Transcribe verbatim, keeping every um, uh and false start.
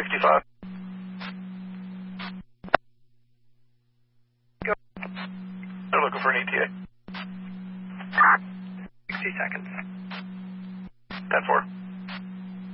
sixty-five. Go. They're looking for an E T A. sixty seconds. ten four.